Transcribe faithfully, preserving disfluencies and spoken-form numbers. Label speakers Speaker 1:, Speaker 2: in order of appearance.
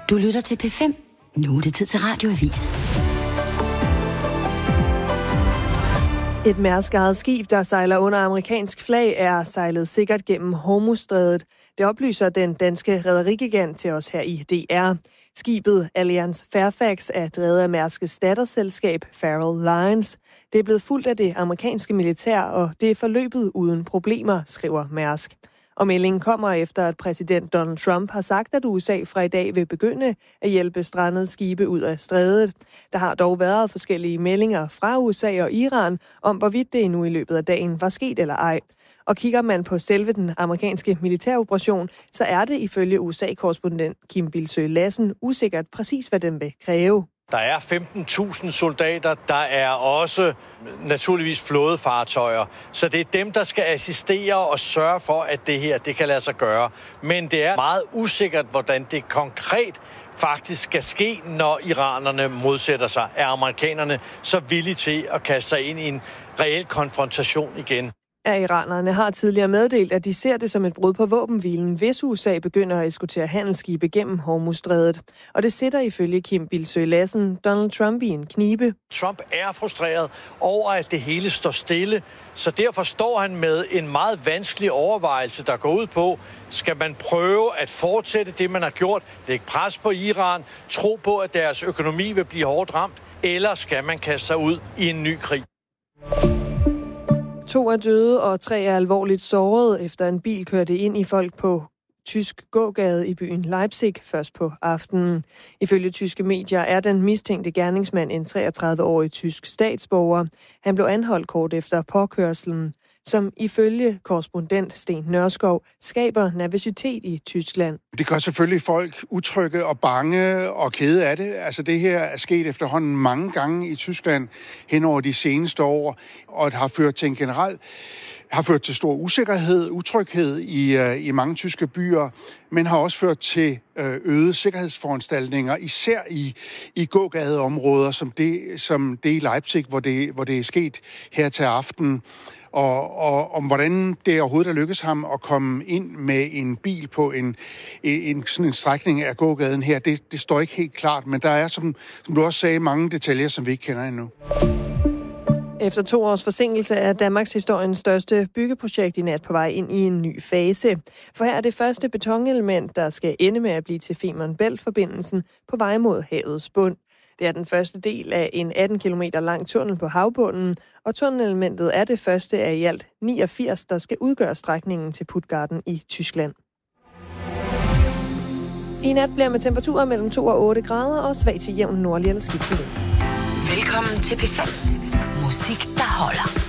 Speaker 1: Du lytter til P fem. Nu er det tid til Radioavis.
Speaker 2: Et Mærsk-ejet skib, der sejler under amerikansk flag, er sejlet sikkert gennem Hormuzstrædet. Det oplyser den danske rederigigant til os her i D R. Skibet Allianz Fairfax er drevet af Mærskes datterselskab Faroe Lines. Det er blevet fulgt af det amerikanske militær, og det er forløbet uden problemer, skriver Mærsk. Og meldingen kommer efter, at præsident Donald Trump har sagt, at U S A fra i dag vil begynde at hjælpe strandede skibe ud af strædet. Der har dog været forskellige meldinger fra U S A og Iran om, hvorvidt det nu i løbet af dagen var sket eller ej. Og kigger man på selve den amerikanske militæroperation, så er det ifølge U S A-korrespondent Kim Bildsøe Lassen usikkert præcis, hvad den vil kræve.
Speaker 3: Der er femten tusind soldater, der er også naturligvis flådefartøjer, så det er dem, der skal assistere og sørge for, at det her det kan lade sig gøre. Men det er meget usikkert, hvordan det konkret faktisk skal ske, når iranerne modsætter sig. Er amerikanerne så villige til at kaste sig ind i en reel konfrontation igen?
Speaker 2: Af iranerne har tidligere meddelt, at de ser det som et brud på våbenhvilen, hvis U S A begynder at eskortere handelsskibe gennem Hormuzstrædet. Og det sætter ifølge Kim Bildsøe Lassen Donald Trump i en knibe.
Speaker 3: Trump er frustreret over, at det hele står stille, så derfor står han med en meget vanskelig overvejelse, der går ud på, skal man prøve at fortsætte det, man har gjort, lægge pres på Iran, tro på, at deres økonomi vil blive hårdt ramt, eller skal man kaste sig ud i en ny krig?
Speaker 2: To er døde, og tre er alvorligt såret, efter en bil kørte ind i folk på tysk gågade i byen Leipzig først på aftenen. Ifølge tyske medier er den mistænkte gerningsmand en treogtredive-årig tysk statsborger. Han blev anholdt kort efter påkørslen, som ifølge korrespondent Sten Nørskov skaber nervøsitet i Tyskland.
Speaker 4: Det gør selvfølgelig folk utrygge og bange og kede af det. Altså det her er sket efterhånden mange gange i Tyskland hen over de seneste år, og det har ført til en generel har ført til stor usikkerhed, utryghed i, uh, i mange tyske byer, men har også ført til uh, øgede sikkerhedsforanstaltninger, især i, i gågadeområder, som det, som det i Leipzig, hvor det, hvor det er sket her til aften. Og, og om hvordan det overhovedet er lykkedes ham at komme ind med en bil på en, en, sådan en strækning af gågaden her, det, det står ikke helt klart, men der er, som, som du også sagde, mange detaljer, som vi ikke kender endnu.
Speaker 2: Efter to års forsinkelse er Danmarks historiens største byggeprojekt i nat på vej ind i en ny fase. For her er det første betonelement, der skal ende med at blive til Femern Bælt-forbindelsen på vej mod havets bund. Det er den første del af en atten kilometer lang tunnel på havbunden, og tunnelelementet er det første af i alt niogfirs, der skal udgøre strækningen til Puttgarden i Tyskland. I nat bliver med temperaturer mellem to og otte grader og svag til jævn nordlig eller skiftende.
Speaker 1: Velkommen til P fem. Musik, der holder.